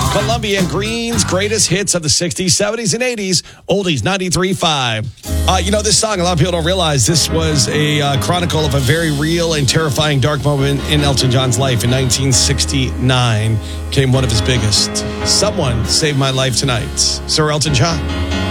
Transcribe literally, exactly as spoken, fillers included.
Columbia and Green's greatest hits of the sixties, seventies, and eighties. Oldies ninety-three point five. Uh, you know, this song, a lot of people don't realize this was a uh, chronicle of a very real and terrifying dark moment in Elton John's life. In nineteen sixty-nine came one of his biggest. Someone Saved My Life Tonight. Sir Elton John.